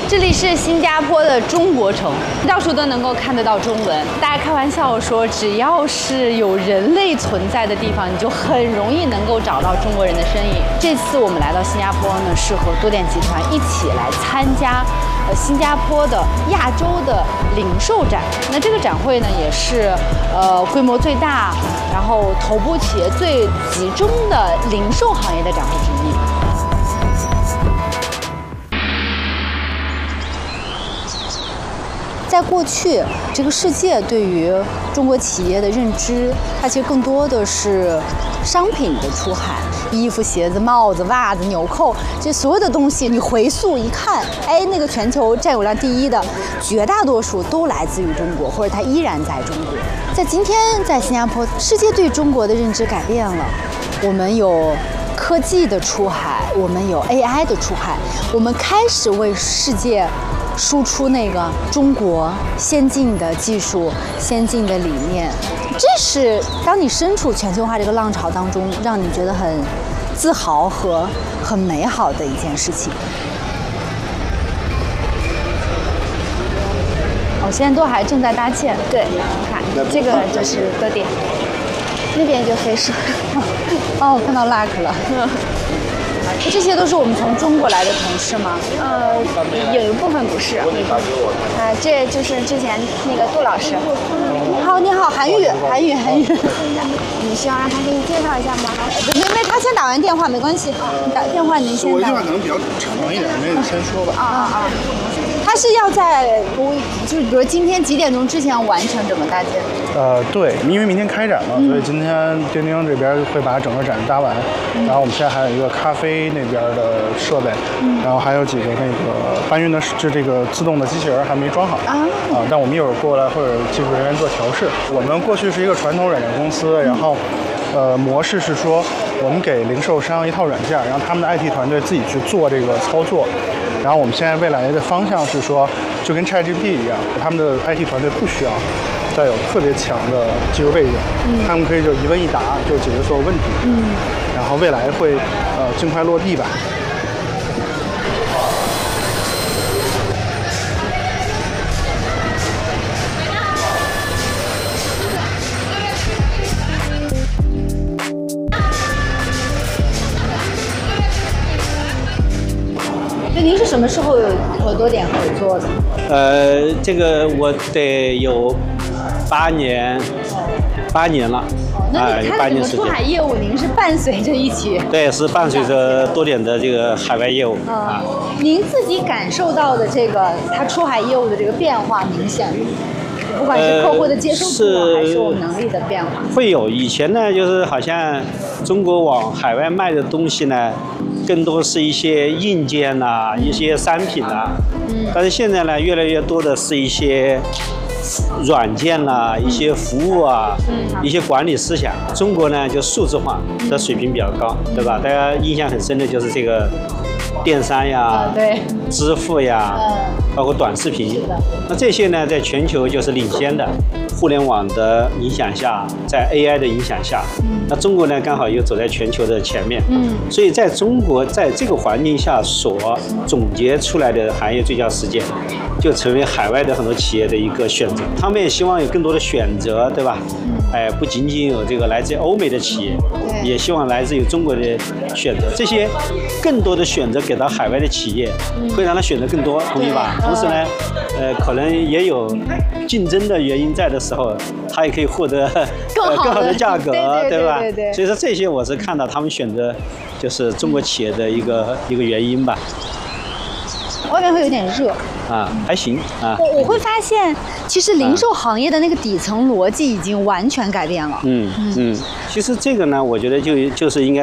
这里是新加坡的中国城，到处都能够看得到中文。大家开玩笑说，只要是有人类存在的地方，你就很容易能够找到中国人的身影。这次我们来到新加坡呢，是和多点集团一起来参加新加坡的亚洲的零售展。那这个展会呢，也是规模最大，然后头部企业最集中的零售行业的展会之一。在过去，这个世界对于中国企业的认知，它其实更多的是商品的出海，衣服、鞋子、帽子、袜子、纽扣，这所有的东西，你回溯一看，哎，那个全球占有量第一的，绝大多数都来自于中国，或者它依然在中国。在今天，在新加坡，世界对中国的认知改变了，我们有科技的出海，我们有 AI 的出海，我们开始为世界输出那个中国先进的技术、先进的理念，这是当你身处全球化这个浪潮当中，让你觉得很自豪和很美好的一件事情。现在都还正在搭建。 对，你看这个就是多点，那边就飞书。 哦，我看到 Luck 了。这些都是我们从中国来的同事吗？ 有一部分不是。这就是之前那个杜老师。 你好，你好，韩语。 你需要让他给你介绍一下吗？ 没，他先打完电话没关系。打电话您先打。 我电话可能比较长一点，那就先说吧。 他是要在就是比如今天几点钟之前完成整个搭建？ 对，因为明天开展嘛，所以今天钉钉这边会把整个展搭完。然后我们现在还有一个咖啡那边的设备，然后还有几个那个搬运的就这个自动的机器人还没装好但我们一会儿过来会有技术人员做调试。我们过去是一个传统软件公司，然后模式是说我们给零售商一套软件，然后他们的 IT 团队自己去做这个操作。然后我们现在未来的方向是说，就跟 ChatGPT 一样，他们的 IT 团队不需要再有特别强的技术背景，他们可以就一问一答就解决所有问题。然后未来会尽快落地吧。 您是什么时候和多点合作的？ 这个我得有8年了。 那它整个出海业务，您是伴随着一起？ 对，是伴随着多点的这个海外业务您自己感受到的这个它出海业务的这个变化明显吗？不管是客户的接受度还是我们能力的变化， 会有。以前呢，就是好像中国往海外卖的东西呢，更多是一些硬件呐、一些商品呐。但是现在呢，越来越多的是一些软件啦、一些服务啊、一些管理思想。中国呢，就数字化的水平比较高，对吧？大家印象很深的就是这个电商呀、 对， 支付呀，包括短视频。那这些呢，在全球就是领先的。互联网的影响下，在 AI 的影响下，那中国呢刚好又走在全球的前面。所以在中国在这个环境下所总结出来的行业最佳实践，就成为海外的很多企业的一个选择。他们也希望有更多的选择，对吧？不仅仅有这个来自欧美的企业，也希望来自于中国的选择。这些更多的选择给到海外的企业，会让他选择更多，同意吧？同时呢，可能也有竞争的原因在的时候，他也可以获得更好的价格，对吧？所以说这些我是看到他们选择就是中国企业的一个原因吧。 外面会有点热还行啊。 我会发现，其实零售行业的那个底层逻辑已经完全改变了。 其实这个呢，我觉得就是应该